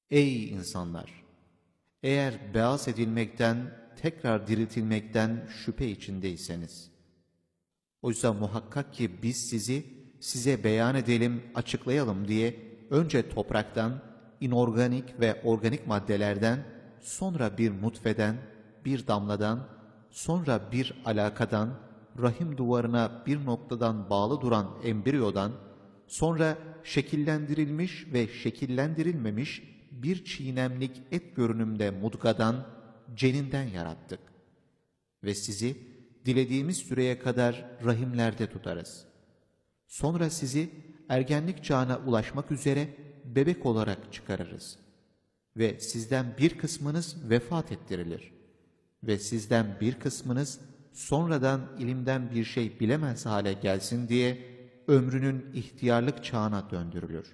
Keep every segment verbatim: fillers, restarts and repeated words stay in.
Ey insanlar! Eğer beas edilmekten, tekrar diriltilmekten şüphe içindeyseniz, oysa muhakkak ki biz sizi size beyan edelim, açıklayalım diye önce topraktan, inorganik ve organik maddelerden, sonra bir nutfeden, bir damladan, sonra bir alakadan, rahim duvarına bir noktadan bağlı duran embriyodan, sonra şekillendirilmiş ve şekillendirilmemiş bir çiğnemlik et görünümde mudgadan, ceninden yarattık. Ve sizi dilediğimiz süreye kadar rahimlerde tutarız. Sonra sizi ergenlik çağına ulaşmak üzere bebek olarak çıkarırız. Ve sizden bir kısmınız vefat ettirilir. Ve sizden bir kısmınız sonradan ilimden bir şey bilemez hale gelsin diye ömrünün ihtiyarlık çağına döndürülür.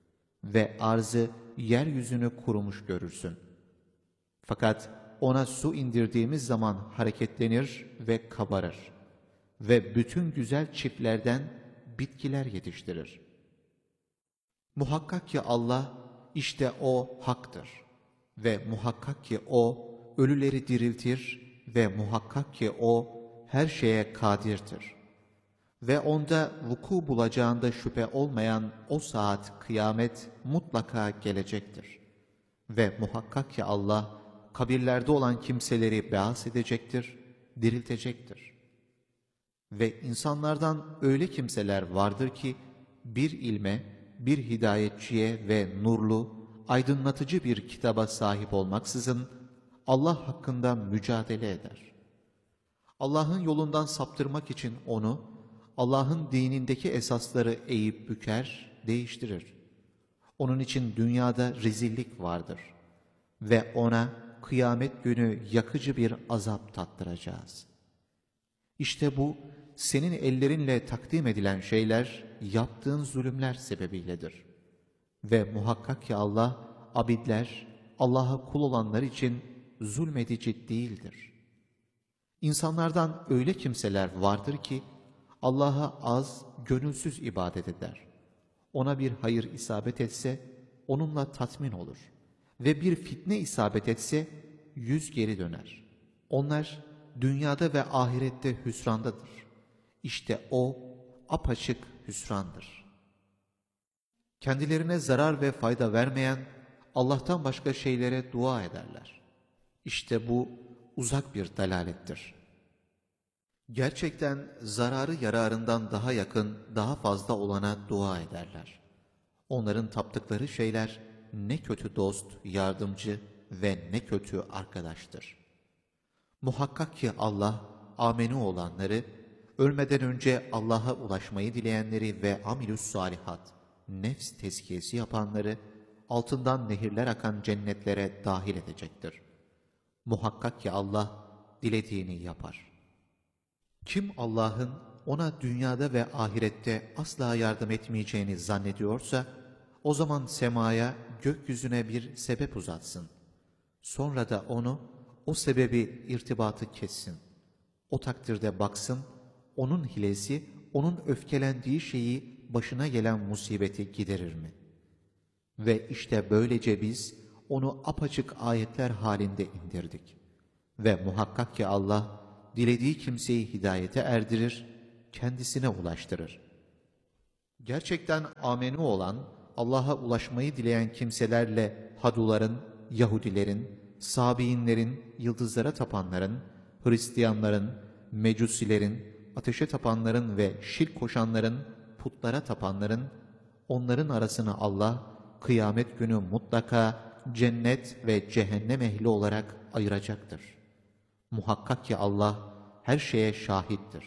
Ve arzı, yeryüzünü kurumuş görürsün. Fakat ona su indirdiğimiz zaman hareketlenir ve kabarır. Ve bütün güzel çiftlerden bitkiler yetiştirir. Muhakkak ki Allah, işte O haktır. Ve muhakkak ki O, ölüleri diriltir ve muhakkak ki O, her şeye kadirdir. Ve onda vuku bulacağında şüphe olmayan o saat, kıyamet mutlaka gelecektir. Ve muhakkak ki Allah, kabirlerde olan kimseleri beas edecektir, diriltecektir. Ve insanlardan öyle kimseler vardır ki, bir ilme, bir hidayetçiye ve nurlu, aydınlatıcı bir kitaba sahip olmaksızın, Allah hakkında mücadele eder. Allah'ın yolundan saptırmak için onu, Allah'ın dinindeki esasları eğip büker, değiştirir. Onun için dünyada rezillik vardır. Ve ona kıyamet günü yakıcı bir azap tattıracağız. İşte bu, senin ellerinle takdim edilen şeyler, yaptığın zulümler sebebiyledir. Ve muhakkak ki Allah, abidler, Allah'a kul olanlar için zulmedici değildir. İnsanlardan öyle kimseler vardır ki, Allah'a az, gönülsüz ibadet eder. Ona bir hayır isabet etse, onunla tatmin olur. Ve bir fitne isabet etse, yüz geri döner. Onlar, dünyada ve ahirette hüsrandadır. İşte o, apaçık hüsrandır. Kendilerine zarar ve fayda vermeyen, Allah'tan başka şeylere dua ederler. İşte bu, uzak bir dalalettir. Gerçekten zararı yararından daha yakın, daha fazla olana dua ederler. Onların taptıkları şeyler ne kötü dost, yardımcı ve ne kötü arkadaştır. Muhakkak ki Allah, amenu olanları, ölmeden önce Allah'a ulaşmayı dileyenleri ve amilus salihat, nefs tezkiyesi yapanları, altından nehirler akan cennetlere dahil edecektir. Muhakkak ki Allah, dilediğini yapar. Kim Allah'ın ona dünyada ve ahirette asla yardım etmeyeceğini zannediyorsa, o zaman semaya, gökyüzüne bir sebep uzatsın. Sonra da onu, o sebebi irtibatı kessin. O takdirde baksın, onun hilesi, onun öfkelendiği şeyi, başına gelen musibeti giderir mi? Ve işte böylece biz, onu apaçık ayetler halinde indirdik. Ve muhakkak ki Allah, dilediği kimseyi hidayete erdirir, kendisine ulaştırır. Gerçekten amenu olan, Allah'a ulaşmayı dileyen kimselerle Haduların, Yahudilerin, Sabiinlerin, yıldızlara tapanların, Hristiyanların, Mecusilerin, ateşe tapanların ve şirk koşanların, putlara tapanların, onların arasını Allah, kıyamet günü mutlaka cennet ve cehennem ehli olarak ayıracaktır. Muhakkak ki Allah her şeye şahittir.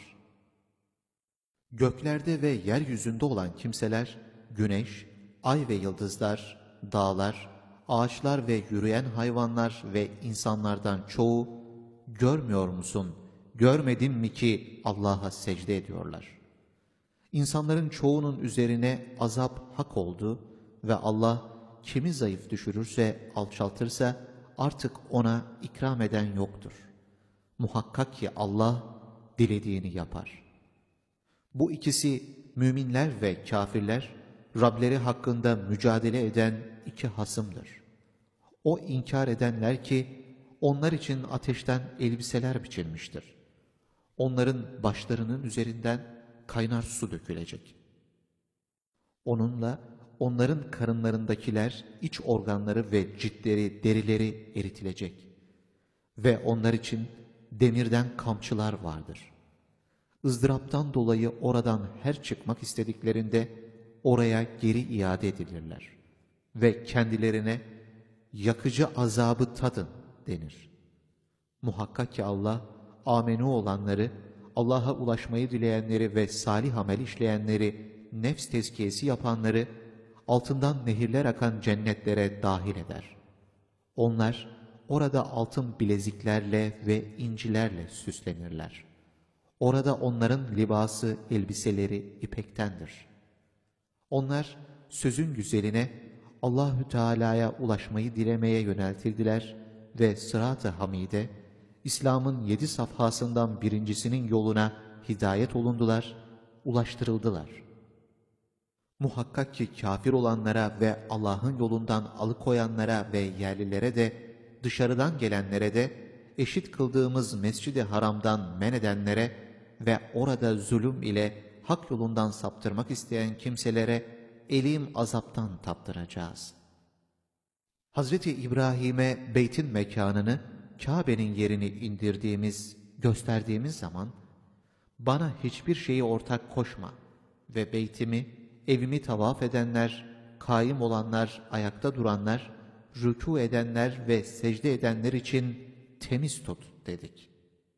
Göklerde ve yeryüzünde olan kimseler, güneş, ay ve yıldızlar, dağlar, ağaçlar ve yürüyen hayvanlar ve insanlardan çoğu, görmüyor musun, görmedin mi ki Allah'a secde ediyorlar. İnsanların çoğunun üzerine azap hak oldu ve Allah kimi zayıf düşürürse, alçaltırsa artık ona ikram eden yoktur. Muhakkak ki Allah dilediğini yapar. Bu ikisi müminler ve kafirler, Rableri hakkında mücadele eden iki hasımdır. o inkar edenler ki onlar için ateşten elbiseler biçilmiştir. Onların başlarının üzerinden kaynar su dökülecek. Onunla onların karınlarındakiler, iç organları ve ciltleri, derileri eritilecek. Ve onlar için demirden kamçılar vardır. ızdıraptan dolayı oradan her çıkmak istediklerinde oraya geri iade edilirler. Ve kendilerine yakıcı azabı tadın denir. Muhakkak ki Allah, amenu olanları, Allah'a ulaşmayı dileyenleri ve salih amel işleyenleri, nefs tezkiyesi yapanları, altından nehirler akan cennetlere dahil eder. Onlar orada altın bileziklerle ve incilerle süslenirler. Orada onların libası, elbiseleri ipektendir. Onlar sözün güzeline, Allahü Teala'ya ulaşmayı dilemeye yöneltildiler ve sırat-ı hamide, İslam'ın yedi safhasından birincisinin yoluna hidayet olundular, ulaştırıldılar. Muhakkak ki kafir olanlara ve Allah'ın yolundan alıkoyanlara ve yerlilere de, dışarıdan gelenlere de, eşit kıldığımız Mescid-i Haram'dan men edenlere ve orada zulüm ile hak yolundan saptırmak isteyen kimselere elim azaptan tattıracağız. Hazreti İbrahim'e beytin mekanını, Kabe'nin yerini indirdiğimiz, gösterdiğimiz zaman, bana hiçbir şeyi ortak koşma ve beytimi, evimi tavaf edenler, kaim olanlar, ayakta duranlar, rükû edenler ve secde edenler için temiz tut dedik.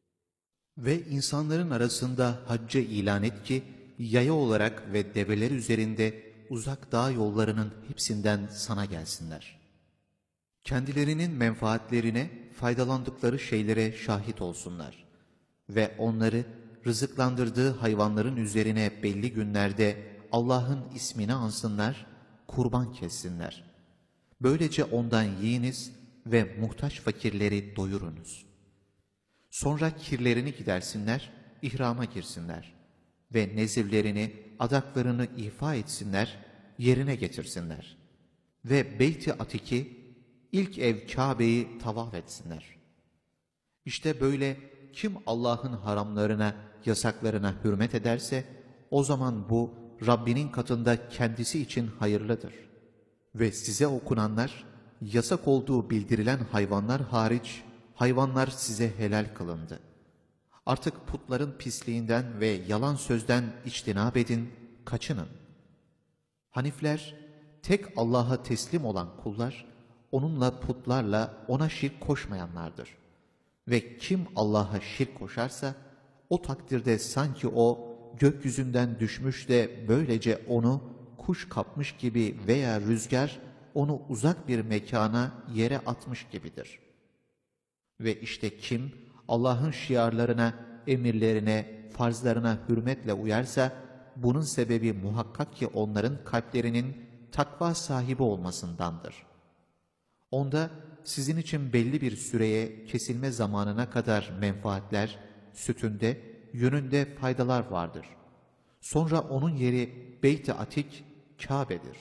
Ve insanların arasında hacca ilan et ki, yaya olarak ve develer üzerinde uzak dağ yollarının hepsinden sana gelsinler. Kendilerinin menfaatlerine, faydalandıkları şeylere şahit olsunlar. Ve onları rızıklandırdığı hayvanların üzerine belli günlerde Allah'ın ismini ansınlar, kurban kessinler. Böylece ondan yiyiniz ve muhtaç fakirleri doyurunuz. Sonra kirlerini gidersinler, ihrama girsinler ve nezirlerini, adaklarını ifa etsinler, yerine getirsinler. Ve Beyt-i Atik'i, ilk ev Kabe'yi tavaf etsinler. İşte böyle kim Allah'ın haramlarına, yasaklarına hürmet ederse, o zaman bu Rabbinin katında kendisi için hayırlıdır. Ve size okunanlar, yasak olduğu bildirilen hayvanlar hariç, hayvanlar size helal kılındı. Artık putların pisliğinden ve yalan sözden içtinab edin, kaçının. Hanifler, tek Allah'a teslim olan kullar, onunla putlarla ona şirk koşmayanlardır. Ve kim Allah'a şirk koşarsa, o takdirde sanki o gökyüzünden düşmüş de böylece onu kuş kapmış gibi veya rüzgar onu uzak bir mekana, yere atmış gibidir. Ve işte kim Allah'ın şiarlarına, emirlerine, farzlarına hürmetle uyarsa, bunun sebebi muhakkak ki onların kalplerinin takva sahibi olmasındandır. Onda sizin için belli bir süreye, kesilme zamanına kadar menfaatler, sütünde, yönünde faydalar vardır. Sonra onun yeri Beyt-i Atik, Kabe'dir.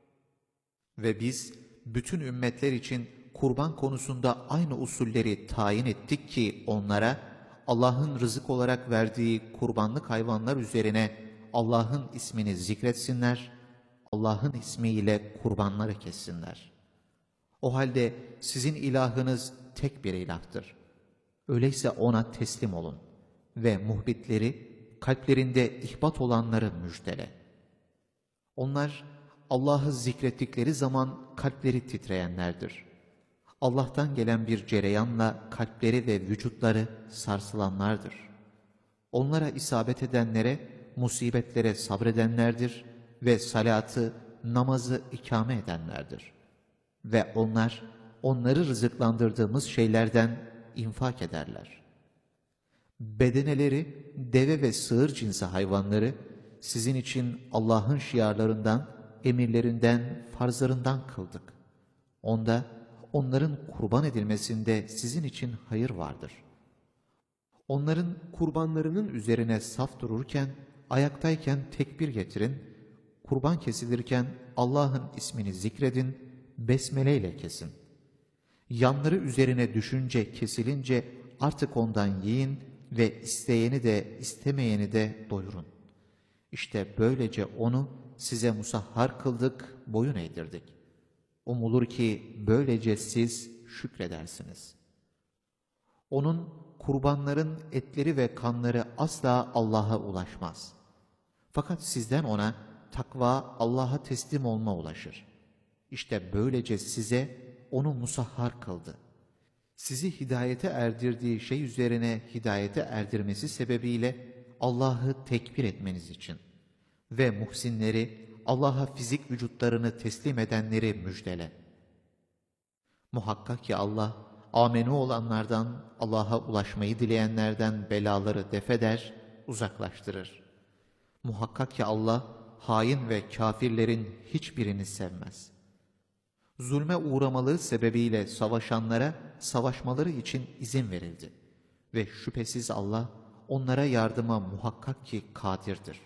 Ve biz bütün ümmetler için kurban konusunda aynı usulleri tayin ettik ki onlara Allah'ın rızık olarak verdiği kurbanlık hayvanlar üzerine Allah'ın ismini zikretsinler, Allah'ın ismiyle kurbanları kessinler. O halde sizin ilahınız tek bir ilahtır. Öyleyse ona teslim olun ve muhbitleri, kalplerinde ihbat olanları müjdele. Onlar Allah'ı zikrettikleri zaman kalpleri titreyenlerdir. Allah'tan gelen bir cereyanla kalpleri ve vücutları sarsılanlardır. Onlara isabet edenlere, musibetlere sabredenlerdir ve salatı, namazı ikame edenlerdir. Ve onlar, onları rızıklandırdığımız şeylerden infak ederler. Bedeneleri, deve ve sığır cinsi hayvanları, sizin için Allah'ın şiarlarından, emirlerinden, farzlarından kıldık. Onda, onların kurban edilmesinde sizin için hayır vardır. Onların kurbanlarının üzerine saf dururken, ayaktayken tekbir getirin, kurban kesilirken Allah'ın ismini zikredin, besmele ile kesin. Yanları üzerine düşünce kesilince artık ondan yiyin ve isteyeni de istemeyeni de doyurun. İşte böylece onu size musahhar kıldık, boyun eğdirdik. Umulur ki böylece siz şükredersiniz. Onun kurbanların etleri ve kanları asla Allah'a ulaşmaz. Fakat sizden ona takva, Allah'a teslim olma ulaşır. İşte böylece size onu musahhar kıldı. Sizi hidayete erdirdiği şey üzerine hidayete erdirmesi sebebiyle Allah'ı tekbir etmeniz için ve muhsinleri, Allah'a fizik vücutlarını teslim edenleri müjdele. Muhakkak ki Allah, amenu olanlardan, Allah'a ulaşmayı dileyenlerden belaları defeder, uzaklaştırır. Muhakkak ki Allah, hain ve kafirlerin hiçbirini sevmez. Zulme uğramaları sebebiyle savaşanlara savaşmaları için izin verildi. Ve şüphesiz Allah, onlara yardıma muhakkak ki kadirdir.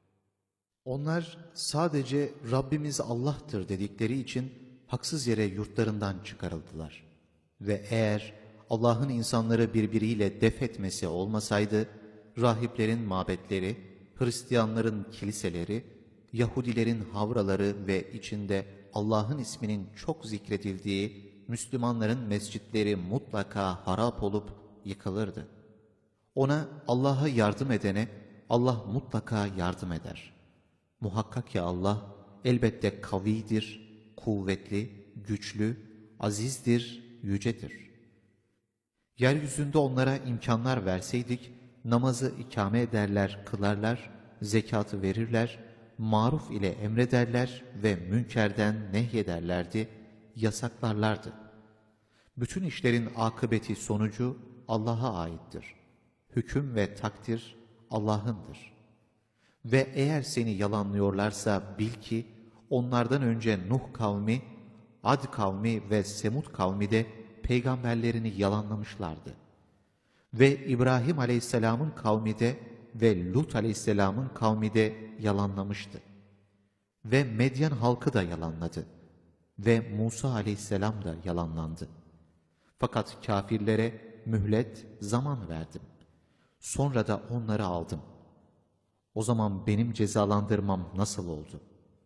Onlar sadece Rabbimiz Allah'tır dedikleri için haksız yere yurtlarından çıkarıldılar. Ve eğer Allah'ın insanları birbiriyle def etmesi olmasaydı, rahiplerin mabetleri, Hristiyanların kiliseleri, Yahudilerin havraları ve içinde Allah'ın isminin çok zikredildiği Müslümanların mescitleri mutlaka harap olup yıkılırdı. Ona, Allah'a yardım edene Allah mutlaka yardım eder. Muhakkak ki Allah elbette kavidir, kuvvetli, güçlü, azizdir, yücedir. Yeryüzünde onlara imkanlar verseydik, namazı ikame ederler, kılarlar, zekatı verirler, maruf ile emrederler ve münkerden nehyederlerdi, yasaklarlardı. Bütün işlerin akıbeti sonucu Allah'a aittir. Hüküm ve takdir Allah'ındır. Ve eğer seni yalanlıyorlarsa bil ki onlardan önce Nuh kavmi, Ad kavmi ve Semud kavmi de peygamberlerini yalanlamışlardı. Ve İbrahim aleyhisselamın kavmi de ve Lut aleyhisselamın kavmi de yalanlamıştı. Ve Medyen halkı da yalanladı. Ve Musa aleyhisselam da yalanlandı. Fakat kafirlere mühlet, zaman verdim. Sonra da onları aldım. O zaman benim cezalandırmam nasıl oldu?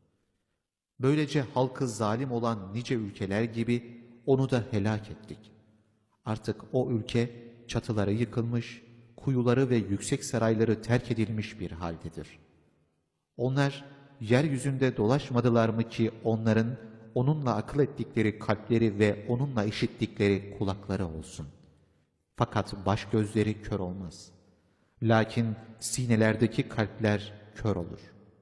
Böylece halkı zalim olan nice ülkeler gibi onu da helak ettik. Artık o ülke çatıları yıkılmış, kuyuları ve yüksek sarayları terk edilmiş bir haldedir. Onlar yeryüzünde dolaşmadılar mı ki onların onunla akıl ettikleri kalpleri ve onunla işittikleri kulakları olsun. Fakat baş gözleri kör olmaz. Lakin sinelerdeki kalpler kör olur.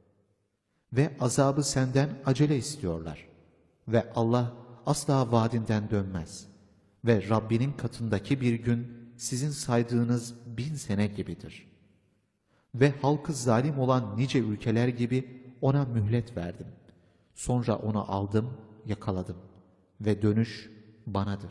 Ve azabı senden acele istiyorlar. Ve Allah asla vaadinden dönmez. Ve Rabbinin katındaki bir gün sizin saydığınız bin sene gibidir. Ve halkı zalim olan nice ülkeler gibi ona mühlet verdim. Sonra onu aldım, yakaladım. Ve dönüş banadır.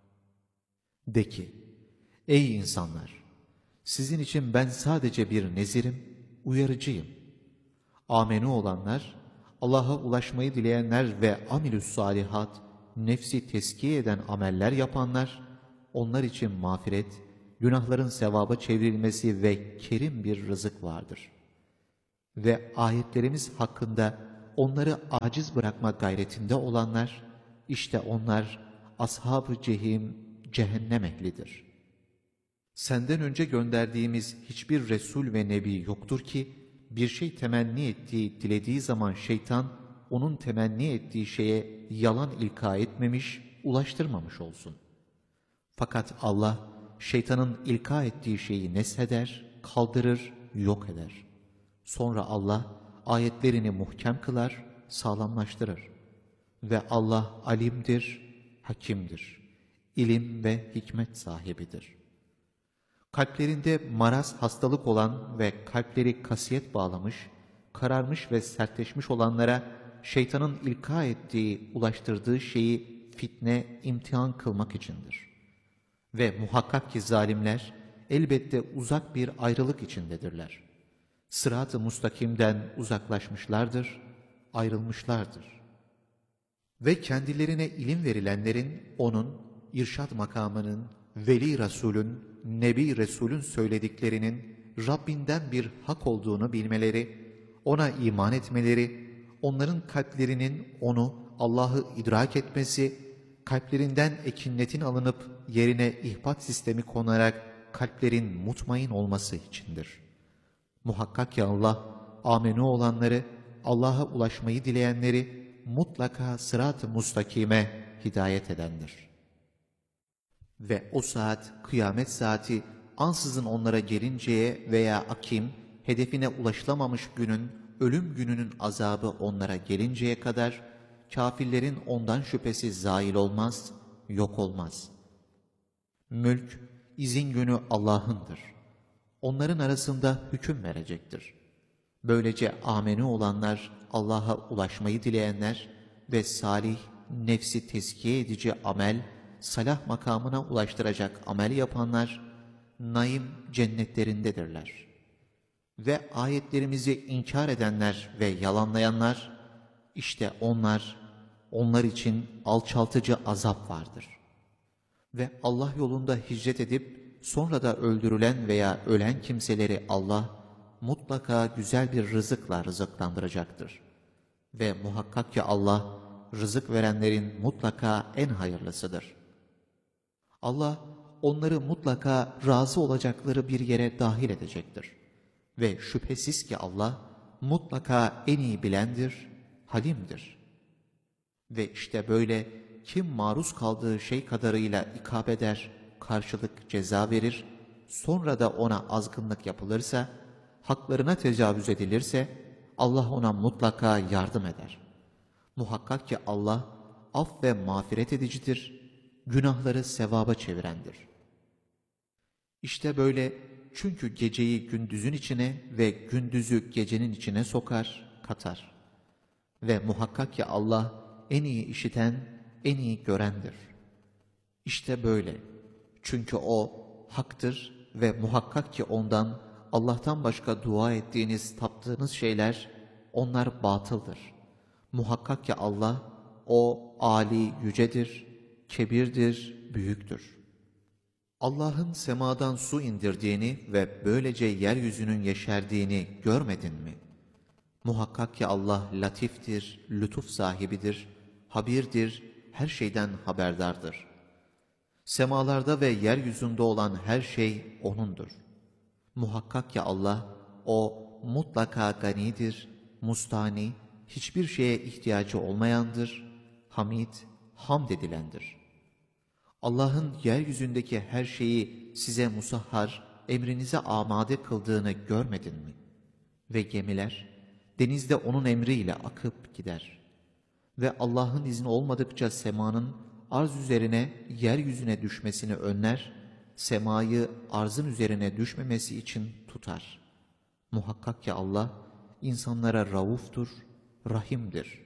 De ki, ey insanlar! Sizin için ben sadece bir nezirim, uyarıcıyım. Amenu olanlar, Allah'a ulaşmayı dileyenler ve amilüs salihat, nefsi teskiye eden ameller yapanlar, onlar için mağfiret, günahların sevaba çevrilmesi ve kerim bir rızık vardır. Ve ayetlerimiz hakkında onları aciz bırakma gayretinde olanlar, işte onlar ashab-ı cehim, cehennem ehlidir. Senden önce gönderdiğimiz hiçbir Resul ve Nebi yoktur ki, bir şey temenni ettiği, dilediği zaman şeytan, onun temenni ettiği şeye yalan ilka etmemiş, ulaştırmamış olsun. Fakat Allah, şeytanın ilka ettiği şeyi nesheder, kaldırır, yok eder. Sonra Allah, ayetlerini muhkem kılar, sağlamlaştırır. Ve Allah alimdir, hakimdir. İlim ve hikmet sahibidir. Kalplerinde maraz, hastalık olan ve kalpleri kasiyet bağlamış, kararmış ve sertleşmiş olanlara şeytanın ilka ettiği, ulaştırdığı şeyi fitne, imtihan kılmak içindir. Ve muhakkak ki zalimler elbette uzak bir ayrılık içindedirler. Sırat-ı mustakimden uzaklaşmışlardır, ayrılmışlardır. Ve kendilerine ilim verilenlerin onun, irşad makamının, veli Resulün, nebi Resulün söylediklerinin Rabbinden bir hak olduğunu bilmeleri, ona iman etmeleri, onların kalplerinin onu, Allah'ı idrak etmesi, kalplerinden ekinletin alınıp yerine ihbat sistemi konarak kalplerin mutmain olması içindir. Muhakkak ki Allah, amenü olanları, Allah'a ulaşmayı dileyenleri mutlaka sırat-ı mustakime hidayet edendir. Ve o saat, kıyamet saati, ansızın onlara gelinceye veya akim, hedefine ulaşılamamış günün, ölüm gününün azabı onlara gelinceye kadar, kâfirlerin ondan şüphesi zail olmaz, yok olmaz. Mülk, izin günü Allah'ındır. Onların arasında hüküm verecektir. Böylece amenü olanlar, Allah'a ulaşmayı dileyenler ve salih, nefsi tezkiye edici amel, salah makamına ulaştıracak amel yapanlar, naim cennetlerindedirler. Ve ayetlerimizi inkar edenler ve yalanlayanlar, işte onlar, onlar için alçaltıcı azap vardır. Ve Allah yolunda hicret edip sonra da öldürülen veya ölen kimseleri Allah mutlaka güzel bir rızıkla rızıklandıracaktır. Ve muhakkak ki Allah rızık verenlerin mutlaka en hayırlısıdır. Allah onları mutlaka razı olacakları bir yere dahil edecektir. Ve şüphesiz ki Allah mutlaka en iyi bilendir, halimdir. Ve işte böyle kim maruz kaldığı şey kadarıyla ikab eder, karşılık ceza verir, sonra da ona azgınlık yapılırsa, haklarına tecavüz edilirse, Allah ona mutlaka yardım eder. Muhakkak ki Allah af ve mağfiret edicidir, günahları sevaba çevirendir. İşte böyle, çünkü geceyi gündüzün içine ve gündüzü gecenin içine sokar, katar. Ve muhakkak ki Allah en iyi işiten, en iyi görendir. İşte böyle, çünkü O haktır ve muhakkak ki Ondan, Allah'tan başka dua ettiğiniz, taptığınız şeyler, onlar batıldır. Muhakkak ki Allah, O âli yücedir, kebirdir, büyüktür. Allah'ın semadan su indirdiğini ve böylece yeryüzünün yeşerdiğini görmedin mi? Muhakkak ki Allah latiftir, lütuf sahibidir, habirdir, her şeyden haberdardır. Semalarda ve yeryüzünde olan her şey O'nundur. Muhakkak ki Allah, O mutlaka ganidir, mustani, hiçbir şeye ihtiyacı olmayandır, hamid, hamd edilendir. Allah'ın yeryüzündeki her şeyi size musahhar, emrinize amade kıldığını görmedin mi? Ve gemiler, denizde O'nun emriyle akıp gider. Ve Allah'ın izni olmadıkça semanın arz üzerine, yeryüzüne düşmesini önler, semayı arzın üzerine düşmemesi için tutar. Muhakkak ki Allah, insanlara rauftur, rahimdir.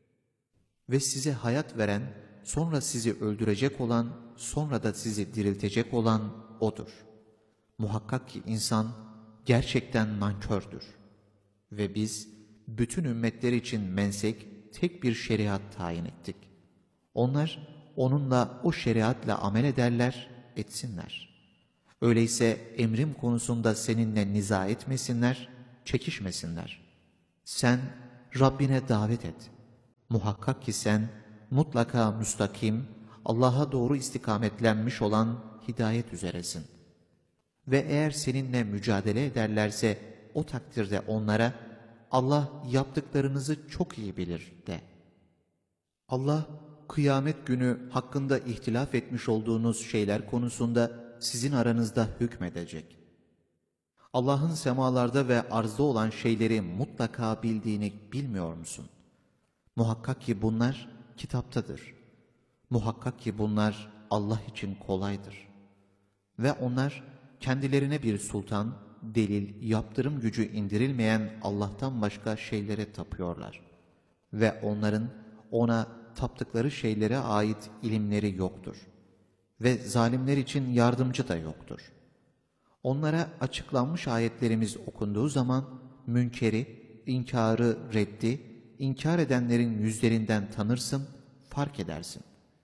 Ve size hayat veren, sonra sizi öldürecek olan, sonra da sizi diriltecek olan O'dur. Muhakkak ki insan gerçekten nankördür. Ve biz bütün ümmetler için mensek, tek bir şeriat tayin ettik. Onlar onunla, o şeriatla amel ederler, etsinler. Öyleyse emrim konusunda seninle niza etmesinler, çekişmesinler. Sen Rabbine davet et. Muhakkak ki sen mutlaka müstakim, Allah'a doğru istikametlenmiş olan hidayet üzeresin. Ve eğer seninle mücadele ederlerse o takdirde onlara Allah yaptıklarınızı çok iyi bilir de. Allah kıyamet günü hakkında ihtilaf etmiş olduğunuz şeyler konusunda sizin aranızda hükmedecek. Allah'ın semalarda ve arzda olan şeyleri mutlaka bildiğini bilmiyor musun? Muhakkak ki bunlar kitaptadır. Muhakkak ki bunlar Allah için kolaydır. Ve onlar kendilerine bir sultan, delil, yaptırım gücü indirilmeyen Allah'tan başka şeylere tapıyorlar. Ve onların ona taptıkları şeylere ait ilimleri yoktur. Ve zalimler için yardımcı da yoktur. Onlara açıklanmış ayetlerimiz okunduğu zaman münkeri, inkarı, reddi, inkar edenlerin yüzlerinden tanırsın, fark edersin.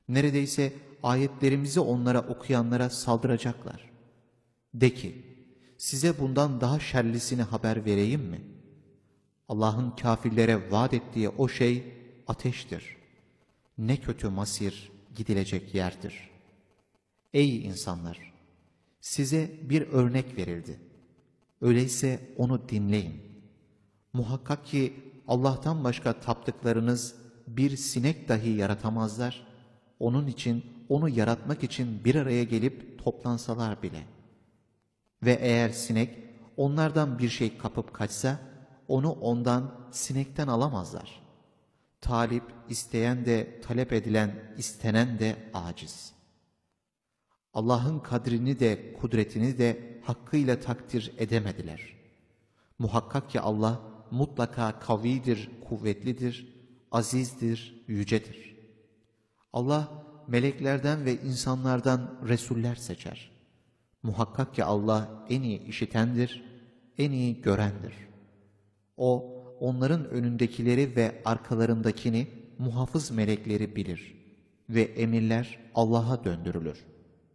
Neredeyse ayetlerimizi onlara okuyanlara saldıracaklar. De ki, size bundan daha şerlisini haber vereyim mi? Allah'ın kâfirlere vaat ettiği o şey ateştir. Ne kötü masir gidilecek yerdir. Ey insanlar! Size bir örnek verildi. Öyleyse onu dinleyin. Muhakkak ki Allah'tan başka taptıklarınız bir sinek dahi yaratamazlar. Onun için, onu yaratmak için bir araya gelip toplansalar bile. Ve eğer sinek onlardan bir şey kapıp kaçsa, onu ondan, sinekten alamazlar. Talip, isteyen de, talep edilen, istenen de aciz. Allah'ın kadrini de, kudretini de hakkıyla takdir edemediler. Muhakkak ki Allah mutlaka kavidir, kuvvetlidir, azizdir, yücedir. Allah meleklerden ve insanlardan resuller seçer. Muhakkak ki Allah en iyi işitendir, en iyi görendir. O, onların önündekileri ve arkalarındakini muhafız melekleri bilir ve emirler Allah'a döndürülür.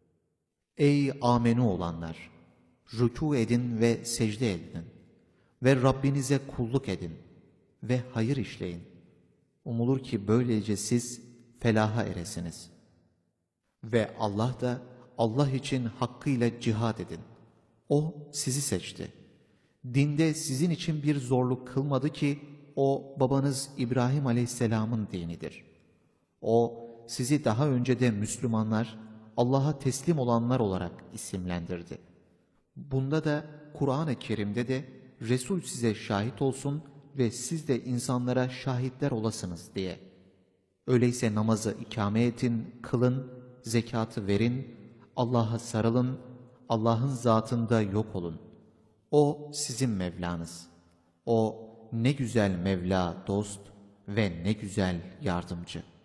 Ey amenu olanlar! Rükû edin ve secde edin ve Rabbinize kulluk edin ve hayır işleyin. Umulur ki böylece siz felaha eresiniz. Ve Allah da Allah için hakkıyla cihad edin. O sizi seçti. Dinde sizin için bir zorluk kılmadı ki o babanız İbrahim Aleyhisselam'ın dinidir. O sizi daha önce de Müslümanlar, Allah'a teslim olanlar olarak isimlendirdi. Bunda da Kur'an-ı Kerim'de de Resul size şahit olsun ve siz de insanlara şahitler olasınız diye. Öyleyse namazı ikame edin, kılın, zekatı verin, Allah'a sarılın, Allah'ın zatında yok olun. O sizin Mevlanız. O ne güzel Mevla dost ve ne güzel yardımcı.